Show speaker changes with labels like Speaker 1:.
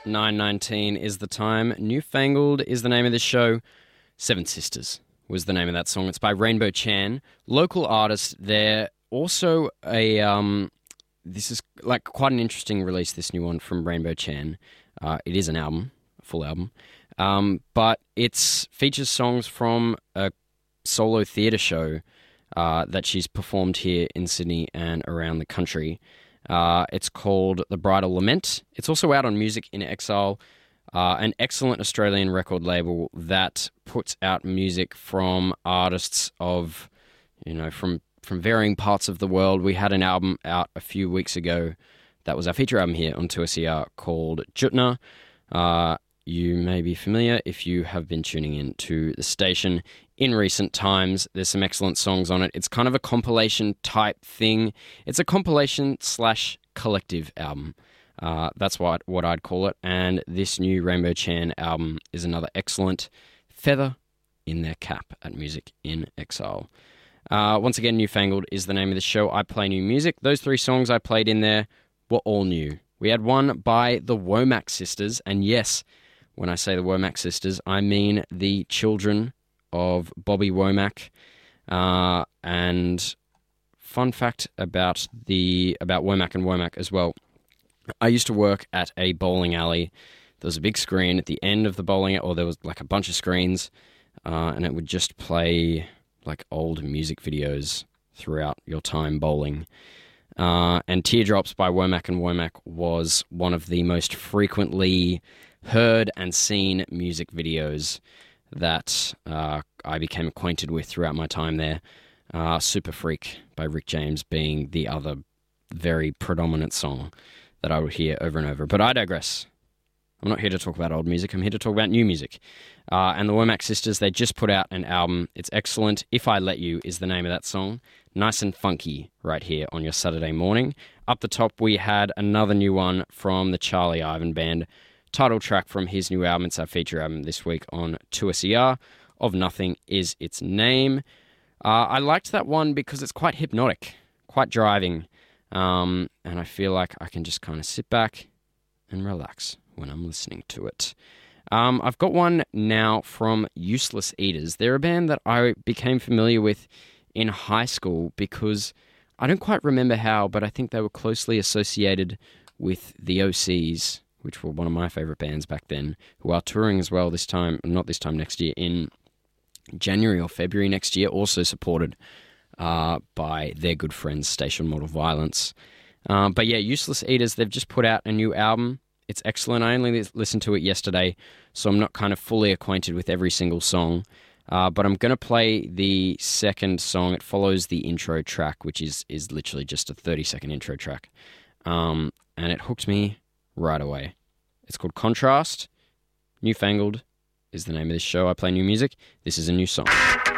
Speaker 1: 9:19 is the time. Newfangled is the name of this show. Seven Sisters was the name of that song. It's by Rainbow Chan, local artist. They're also a this is like quite an interesting release, this new one from Rainbow Chan. It is an album, a full album, but it features songs from a solo theatre show that she's performed here in Sydney and around the country. It's called The Bridal Lament. It's also out on Music in Exile, an excellent Australian record label that puts out music from artists of, from varying parts of the world. We had an album out a few weeks ago that was our feature album here on 2SER called Jutna. You may be familiar if you have been tuning in to the station in recent times. There's some excellent songs on it. It's kind of a compilation type thing. It's a compilation / collective album. That's what I'd call it. And this new Rainbow Chan album is another excellent feather in their cap at Music in Exile. Once again, Newfangled is the name of the show. I play new music. Those 3 songs I played in there were all new. We had one by the Womack Sisters, and yes, when I say the Womack Sisters, I mean the children of Bobby Womack. And fun fact about Womack and Womack as well. I used to work at a bowling alley. There was a big screen at the end of the bowling alley, or there was like a bunch of screens, and it would just play like old music videos throughout your time bowling. And Teardrops by Womack and Womack was one of the most frequently heard and seen music videos that I became acquainted with throughout my time there. Super Freak by Rick James being the other very predominant song that I would hear over and over. But I digress. I'm not here to talk about old music. I'm here to talk about new music. And the Womack Sisters, they just put out an album. It's excellent. If I Let You is the name of that song. Nice and funky right here on your Saturday morning. Up the top, we had another new one from the Charlie Ivan Band. Title track from his new album. It's our feature album this week on 2SER. Of Nothing is its name. I liked that one because it's quite hypnotic, quite driving. And I feel like I can just kind of sit back and relax when I'm listening to it. I've got one now from Useless Eaters. They're a band that I became familiar with in high school because I don't quite remember how, but I think they were closely associated with the OCs, which were one of my favourite bands back then, who are touring as well next year, in January or February next year, also supported by their good friends Station Mortal Violence. But yeah, Useless Eaters, they've just put out a new album. It's excellent. I only listened to it yesterday, so I'm not kind of fully acquainted with every single song. But I'm going to play the second song. It follows the intro track, which is literally just a 30-second intro track. And it hooked me right away. It's called Contrast. Newfangled is the name of this show. I play new music. This is a new song.